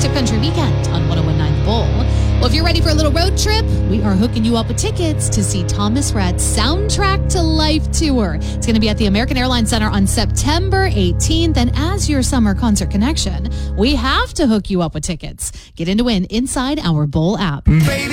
Tip Country Weekend on 101.9 The Bull. Well, if you're ready for a little road trip, we are hooking you up with tickets to see Thomas Rhett's Soundtrack to Life tour. It's going to be at the American Airlines Center on September 18th. And as your summer concert connection, we have to hook you up with tickets. Get in to win inside our Bull app. Baby.